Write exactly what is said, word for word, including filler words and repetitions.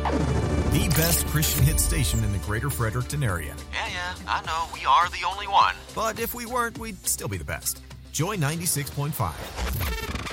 The best Christian hit station in the greater Fredericton area. Yeah, yeah, I know. We are the only one. But if we weren't, we'd still be the best. Joy ninety-six point five.